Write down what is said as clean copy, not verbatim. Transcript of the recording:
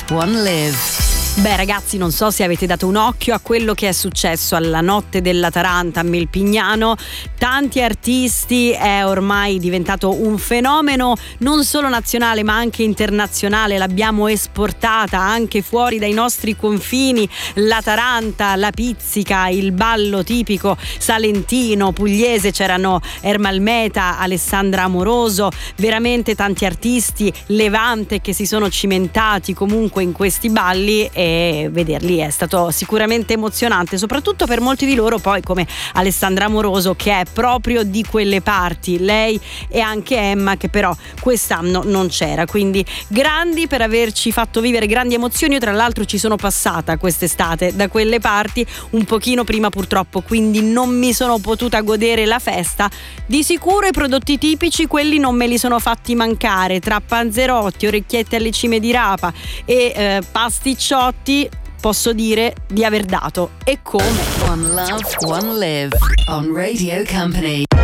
One Live. Beh ragazzi, non so se avete dato un occhio a quello che è successo alla notte della Taranta a Melpignano. Tanti artisti, è ormai diventato un fenomeno non solo nazionale ma anche internazionale, l'abbiamo esportata anche fuori dai nostri confini, la Taranta, la pizzica, il ballo tipico salentino, pugliese, c'erano Ermal Meta, Alessandra Amoroso, veramente tanti artisti Levante che si sono cimentati comunque in questi balli, e vederli è stato sicuramente emozionante, soprattutto per molti di loro poi come Alessandra Amoroso, che è proprio di quelle parti, lei e anche Emma, che però quest'anno non c'era, quindi grandi per averci fatto vivere grandi emozioni. Io tra l'altro ci sono passata quest'estate da quelle parti un pochino prima purtroppo, quindi non mi sono potuta godere la festa. Di sicuro i prodotti tipici, quelli non me li sono fatti mancare, tra panzerotti, orecchiette alle cime di rapa e pasticciotti, posso dire di aver dato. E come? One Love, One Live on Radio Company.